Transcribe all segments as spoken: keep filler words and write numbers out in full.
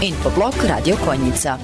Infoblog Radio Konjica.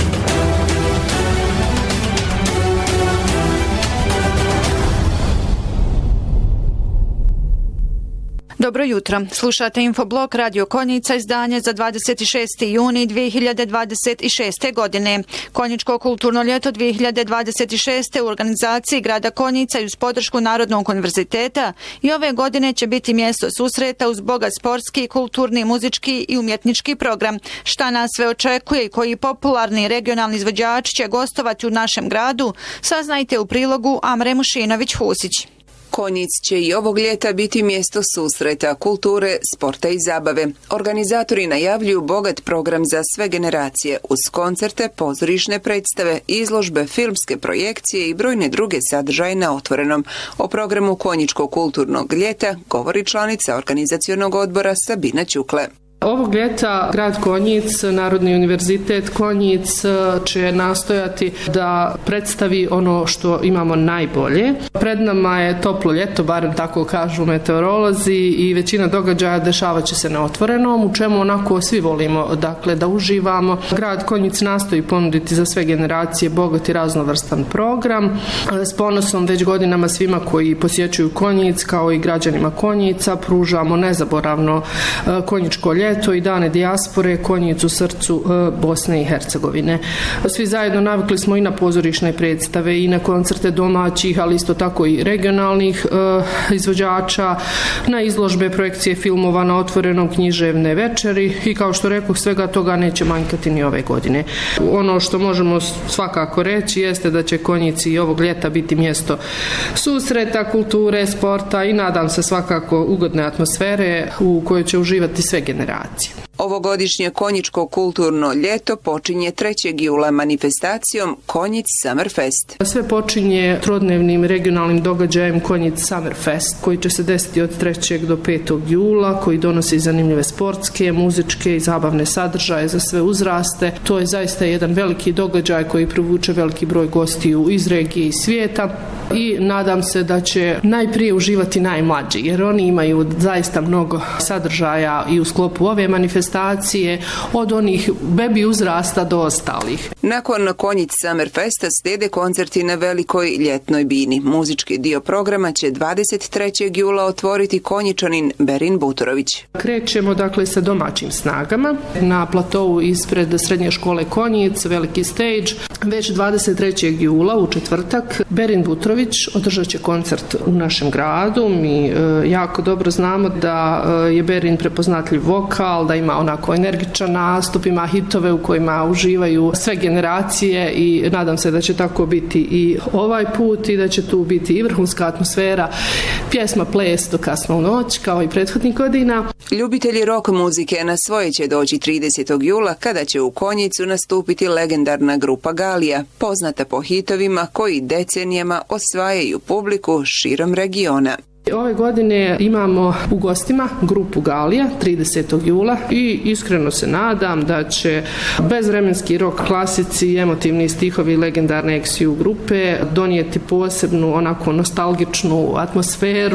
Dobro jutro. Slušate Infoblog Radio Konjica, izdanje za dvadeset šesti juni dvije hiljade dvadeset šeste. godine. Konjičko kulturno ljeto dvije hiljade dvadeset šeste u organizaciji grada Konjica i uz podršku Narodnog univerziteta i ove godine će biti mjesto susreta uz bogat sportski, kulturni, muzički i umjetnički program. Šta nas sve očekuje i koji popularni regionalni izvođači će gostovati u našem gradu, saznajte u prilogu Amre Mušinović-Husić. Konjic će i ovog ljeta biti mjesto susreta, kulture, sporta i zabave. Organizatori najavljuju bogat program za sve generacije, uz koncerte, pozorišne predstave, izložbe, filmske projekcije i brojne druge sadržaje na otvorenom. O programu Konjičkog kulturnog ljeta govori članica organizacionog odbora Sabina Ćukle. Ovog ljeta grad Konjic, Narodni univerzitet Konjic će nastojati da predstavi ono što imamo najbolje. Pred nama je toplo ljeto, barem tako kažu meteorolozi, i većina događaja dešavat će se na otvorenom, u čemu onako svi volimo, dakle, da uživamo. Grad Konjic nastoji ponuditi za sve generacije bogat i raznovrstan program. S ponosom već godinama svima koji posjećuju Konjic, kao i građanima Konjica, pružamo nezaboravno konjičko ljeto i dane dijaspore, Konjic u srcu Bosne i Hercegovine. Svi zajedno navikli smo i na pozorišne predstave i na koncerte domaćih, ali isto tako i regionalnih e, izvođača, na izložbe, projekcije filmova, na otvorenom, književne večeri i, kao što rekoh, svega toga neće manjkati ni ove godine. Ono što možemo svakako reći jeste da će Konjic i ovog ljeta biti mjesto susreta, kulture, sporta i, nadam se, svakako ugodne atmosfere u kojoj će uživati sve generacije. Ovogodišnje Konjičko kulturno ljeto počinje trećeg jula manifestacijom Konjic Summer Fest. Sve počinje trodnevnim regionalnim događajem Konjic Summer Fest, koji će se desiti od trećeg do petog jula, koji donosi zanimljive sportske, muzičke i zabavne sadržaje za sve uzraste. To je zaista jedan veliki događaj koji privuče veliki broj gostiju iz regije i svijeta i nadam se da će najprije uživati najmlađi, jer oni imaju zaista mnogo sadržaja i u sklopu ove manifestacije, od onih bebi uzrasta do ostalih. Nakon Konjic Summer Festa slijede koncerti na velikoj ljetnoj bini. Muzički dio programa će dvadeset trećeg jula otvoriti Konjičanin Berin Butorović. Krećemo dakle sa domaćim snagama na platovu ispred srednje škole Konjic, veliki stage. Već dvadeset trećeg jula u četvrtak Berin Butorović održat će koncert u našem gradu. Mi e, jako dobro znamo da e, je Berin prepoznatljiv vokal, da ima onako energičan nastup, ima hitove u kojima uživaju sve generacije i nadam se da će tako biti i ovaj put i da će tu biti i vrhunska atmosfera, pjesma, ples do kasno u noć kao i prethodnih godina. Ljubitelji rock muzike na svoje će doći tridesetog jula kada će u Konjicu nastupiti legendarna grupa Galija, poznata po hitovima koji decenijama osvajaju publiku širom regiona. Ove godine imamo u gostima grupu Galija tridesetog jula i iskreno se nadam da će bezvremenski rock klasici i emotivni stihovi legendarne X U grupe donijeti posebnu onako nostalgičnu atmosferu